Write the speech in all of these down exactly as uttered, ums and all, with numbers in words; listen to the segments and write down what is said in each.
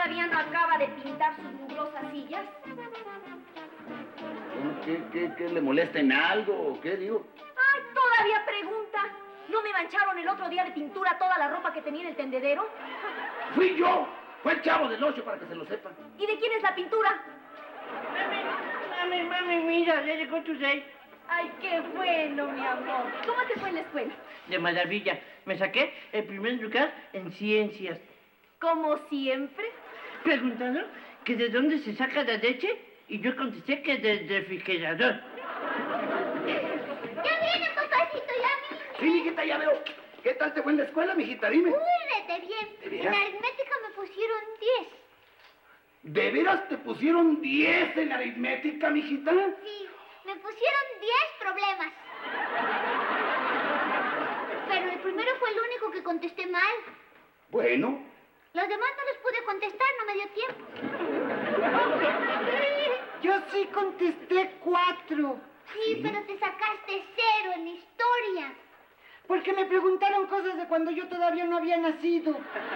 ¿Todavía no acaba de pintar sus mugrosas sillas? ¿Qué, qué, qué le molesta en algo o qué, digo? Ay, todavía pregunta. ¿No me mancharon el otro día de pintura toda la ropa que tenía en el tendedero? ¡Fui yo! Fue el chavo del ocho, para que se lo sepan. ¿Y de quién es la pintura? Mami, mami, mami, mira, ya llegó tu rey. Ay, qué bueno, mi amor. ¿Cómo te fue en la escuela? De maravilla. Me saqué el primer lugar en ciencias. Como siempre. Preguntaron que de dónde se saca la leche y yo contesté que del refrigerador. Ya viene, papacito, ya vine. Sí, mijita, ya veo. ¿Qué tal te fue en la escuela, mijita? Dime. Uy, rete bien. ¿De En veras? aritmética me pusieron diez. ¿De veras te pusieron diez en aritmética, mijita? Sí, me pusieron diez problemas. Pero el primero fue el único que contesté mal. Bueno. Los demás no los pude contestar, no me dio tiempo. Yo sí contesté cuatro. Sí, ¿Sí? pero te sacaste cero en historia. Porque me preguntaron cosas de cuando yo todavía no había nacido.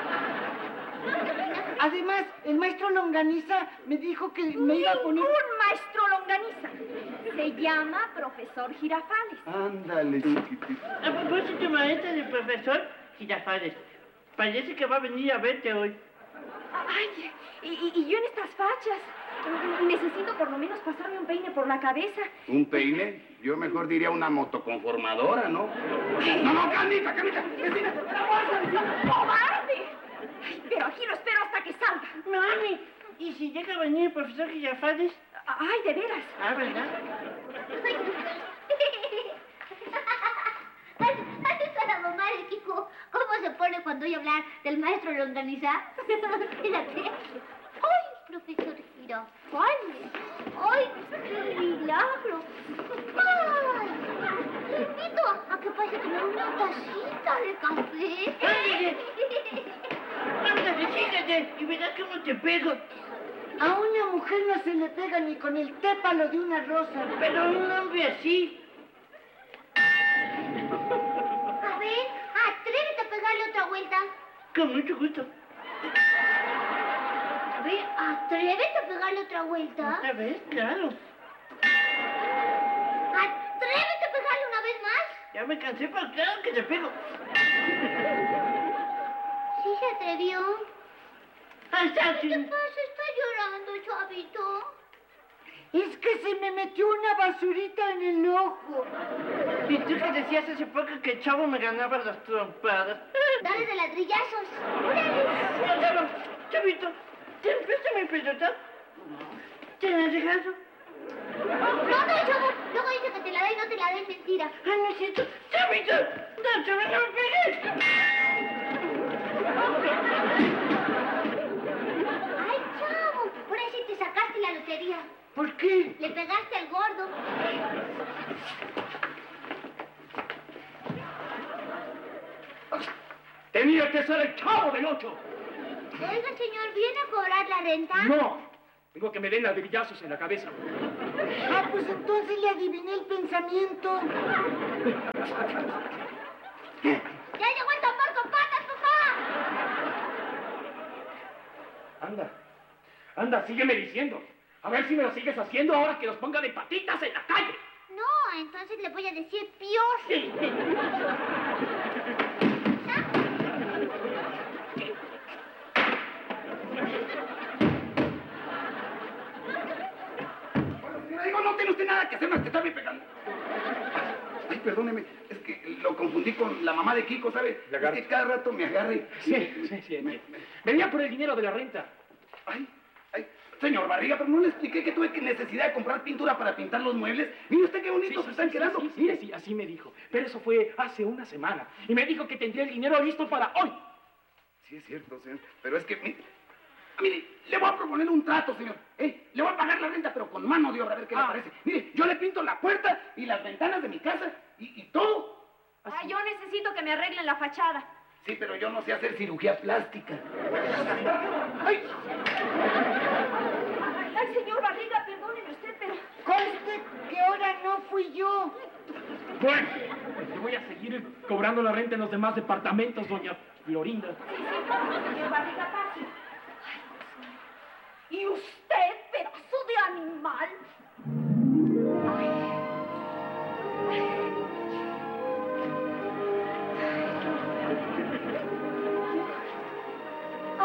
Además, el maestro Longaniza me dijo que me iba a poner... Ningún maestro longaniza. Se llama profesor Girafales. Ándale, chiquitito. A propósito, maestra del profesor Girafales, parece que va a venir a verte hoy. Ay, y, y- y yo en estas fachas. Necesito por lo menos pasarme un peine por la cabeza. ¿Un peine? Yo mejor diría una motoconformadora, ¿no? No, no, Candita, Candita, vecina, la bolsa, vecina. ¡Cobarde! Ay, pero aquí lo espero hasta que salga. Mami, ¿y si llega a venir el profesor Girafales? Ay, de veras. Ah, ¿verdad? ¿Has la mamá de Kiko cómo se pone cuando oye hablar del maestro Longaniza? Fíjate. ¡Ay, profesor Girafales! ¡Ay, qué milagro! ¡Ay! Le invito a que pase a tomar una tacita de café. ¡Ándale! ¡Ándale, síguete! Y verás cómo te pego. A una mujer no se le pega ni con el tépalo de una rosa. Pero a un hombre así. A ver, atrévete a pegarle otra vuelta. Con mucho gusto. A ver, atrévete a pegarle otra vuelta. ¿Otra vez? Claro. Atrévete a pegarle una vez más. Ya me cansé, pero claro que te pego. Sí se atrevió. Hasta ¿Qué sin... pasa? Está llorando, chavito. Es que se me metió una basurita en el ojo. ¿Y tú que decías hace poco que el chavo me ganaba las trompadas? Dale de ladrillazos. No, chavo, chavito, ¿te presta mi pelota? ¿Te la regalo? No, no, chavo. Luego dice que te la da y no te la da, es mentira. Ah, no es cierto. ¡Chavito! ¡No, chavo, no me pegues! Ay, chavo. Ahora sí te sacaste la lotería. ¿Por qué? Le pegaste al gordo. Tenía que ser el chavo del ocho. Oiga, señor, ¿viene a cobrar la renta? No, tengo que me den ladrillazos en la cabeza. Ah, pues entonces le adiviné el pensamiento. ¡Ya llegó el tambor con patas, papá! Anda, anda, sígueme diciendo. A ver si me lo sigues haciendo ahora que los ponga de patitas en la calle. No, entonces le voy a decir pior. Sí. Le digo, no tiene usted nada que hacer más que estarme pegando. Ay, perdóneme, es que lo confundí con la mamá de Kiko, ¿sabe? Es que cada rato me agarra y... Sí, sí, sí. sí. Venía por el dinero de la renta. Ay, ay, señor Barriga, pero no le expliqué que tuve que necesidad de comprar pintura para pintar los muebles. Mire usted qué bonitos se están quedando. Sí, sí, Mire. sí, así me dijo. Pero eso fue hace una semana. Y me dijo que tendría el dinero listo para hoy. Sí, es cierto, señor. Pero es que, mire, mire, le voy a proponer un trato, señor. ¿Eh? Le voy a pagar la renta, pero con mano de obra, a ver qué le Ah. parece. Mire, yo le pinto la puerta y las ventanas de mi casa y, y todo. Ay, yo necesito que me arreglen la fachada. Sí, pero yo no sé hacer cirugía plástica. ¡Ay! Ay, señor Barriga, perdóneme usted, pero... Conste que ahora no fui yo. Bueno, le voy a seguir cobrando la renta en los demás departamentos, doña Florinda. Sí, sí, pase, señor Barriga, pase.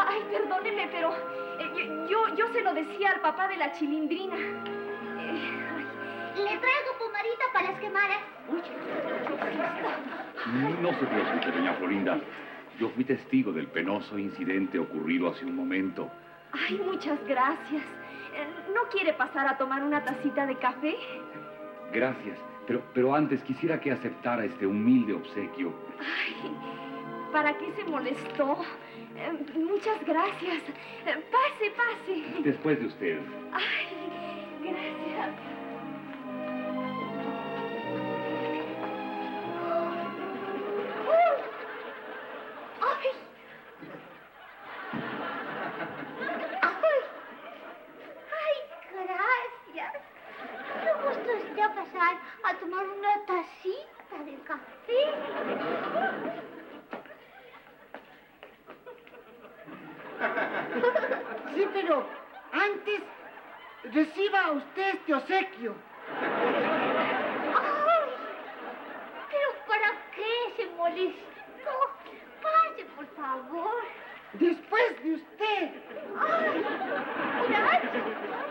Ay, perdóneme, pero eh, yo, yo se lo decía al papá de la Chilindrina. Eh, Le traigo pomadita para las quemadas. No se preocupe, doña Florinda. Yo fui testigo del penoso incidente ocurrido hace un momento. Ay, muchas gracias. Eh, ¿No quiere pasar a tomar una tacita de café? Gracias, pero, pero antes quisiera que aceptara este humilde obsequio. Ay, ¿para qué se molestó? Eh, muchas gracias. Eh, pase, pase. Después de usted. Ay, gracias. ¡Ay! ¡Ay! ¡Ay, gracias! Me gustaría pasar a tomar una tacita de café. Sí, pero antes reciba usted este obsequio. ¡Ay! ¿Pero para qué se molestó? Pase, por favor. Después de usted. ¡Ay! ¡Gracias!